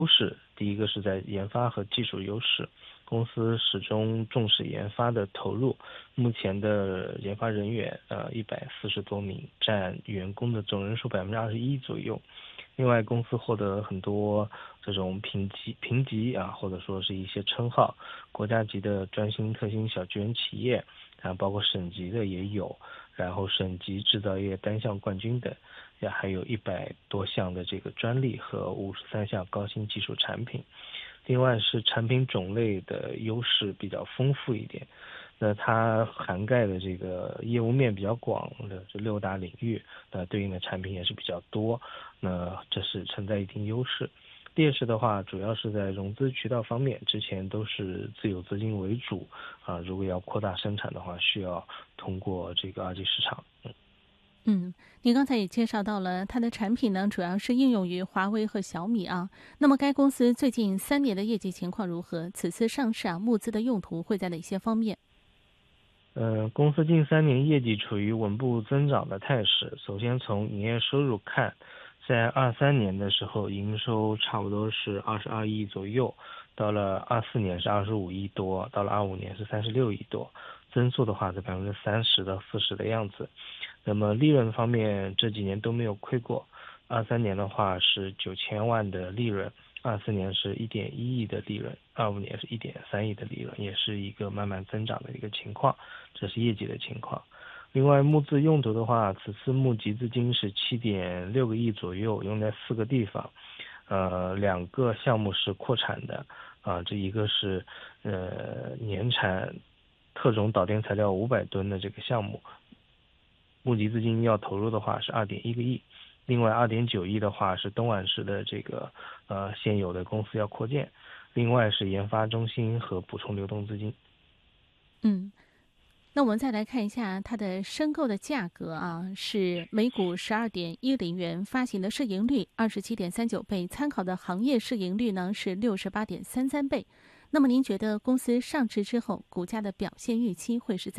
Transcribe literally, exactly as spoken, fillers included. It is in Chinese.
优势，第一个是在研发和技术优势，公司始终重视研发的投入，目前的研发人员呃一百四十多名，占员工的总人数百分之二十一左右。另外，公司获得很多这种评级评级啊，或者说是一些称号，国家级的专新特新小巨人企业啊，包括省级的也有，然后省级制造业单项冠军等。也还有一百多项的这个专利和五十三项高新技术产品。另外是产品种类的优势比较丰富一点，那它涵盖的这个业务面比较广的这六大领域，那对应的产品也是比较多，那这是存在一定优势。劣势的话，主要是在融资渠道方面，之前都是自有资金为主啊，如果要扩大生产的话，需要通过这个二级市场。嗯。 嗯，您刚才也介绍到了它的产品呢，主要是应用于华为和小米啊。那么该公司最近三年的业绩情况如何？此次上市啊，募资的用途会在哪些方面？ 呃，公司近三年业绩处于稳步增长的态势。首先从营业收入看，在二三年的时候，营收差不多是二十二亿左右，到了二四年是二十五亿多，到了二五年是三十六亿多，增速的话在百分之三十到四十的样子。那么利润方面这几年都没有亏过，二三年的话是九千万的利润，二四年是一点一亿的利润，二五年是一点三亿的利润，也是一个慢慢增长的一个情况，这是业绩的情况。另外募资用途的话，此次募集资金是七点六个亿左右，用在四个地方，呃，两个项目是扩产的，啊，这一个是呃年产特种导电材料五百吨的这个项目，募集资金要投入的话是二点一个亿，另外二点九亿的话是东莞市的这个呃现有的公司要扩建，另外是研发中心和补充流动资金。 嗯，那我们再来看一下它的申购的价格啊，是每股十二点一零元，发行的市盈率二十七点三九倍，参考的行业市盈率呢是六十八点三三倍。那么您觉得公司上市之后股价的表现预期会是怎